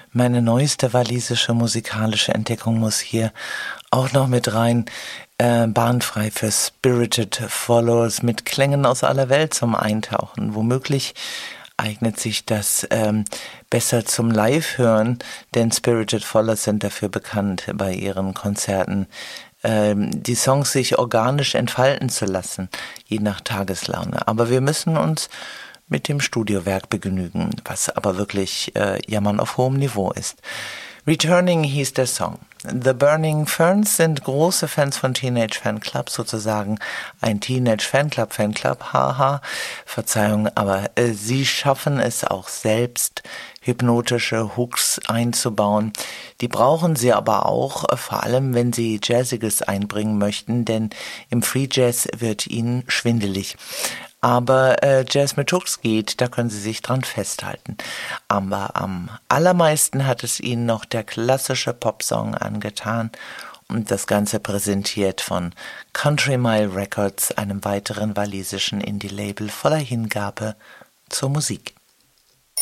Meine neueste walisische musikalische Entdeckung muss hier auch noch mit rein. Bahnfrei für Spirited Followers mit Klängen aus aller Welt zum Eintauchen. Womöglich eignet sich das besser zum Live-Hören, denn Spirited Followers sind dafür bekannt, bei ihren Konzerten die Songs sich organisch entfalten zu lassen, je nach Tageslaune. Aber wir müssen uns mit dem Studiowerk begnügen, was aber wirklich Jammern auf hohem Niveau ist. Returning hieß der Song. The Burning Ferns sind große Fans von Teenage Fanclub, sozusagen ein Teenage Fanclub, haha, Verzeihung, aber sie schaffen es auch selbst, hypnotische Hooks einzubauen. Die brauchen sie aber auch, vor allem wenn sie Jazziges einbringen möchten, denn im Free Jazz wird ihnen schwindelig. Aber Jazz mit Hooks geht, da können Sie sich dran festhalten. Aber am allermeisten hat es Ihnen noch der klassische Popsong angetan und das Ganze präsentiert von Country Mile Records, einem weiteren walisischen Indie-Label voller Hingabe zur Musik.